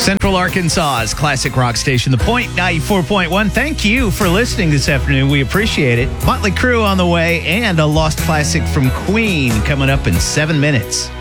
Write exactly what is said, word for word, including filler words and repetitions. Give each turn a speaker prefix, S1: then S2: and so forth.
S1: Central Arkansas's classic rock station, The Point ninety-four point one. Thank you for listening this afternoon. We appreciate it. Motley Crue on the way and a lost classic from Queen coming up in seven minutes.